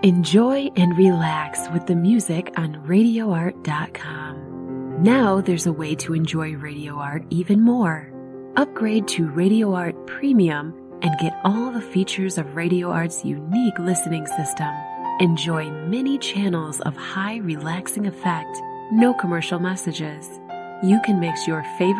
Enjoy and relax with the music on RadioArt.com. Now there's a way to enjoy Radio Art even more. Upgrade to Radio Art Premium and get all the features of Radio Art's unique listening system. Enjoy many channels of high relaxing effect, no commercial messages. You can mix your favorite